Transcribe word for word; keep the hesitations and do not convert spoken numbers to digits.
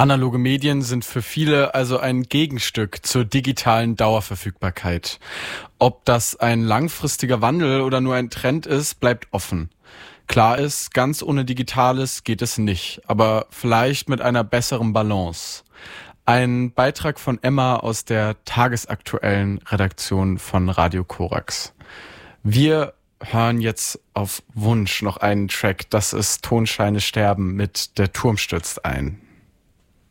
Analoge Medien sind für viele also ein Gegenstück zur digitalen Dauerverfügbarkeit. Ob das ein langfristiger Wandel oder nur ein Trend ist, bleibt offen. Klar ist, ganz ohne Digitales geht es nicht, aber vielleicht mit einer besseren Balance. Ein Beitrag von Emma aus der tagesaktuellen Redaktion von Radio Korax. Wir hören jetzt auf Wunsch noch einen Track, das ist Tonscheine sterben mit Der Turm stürzt ein.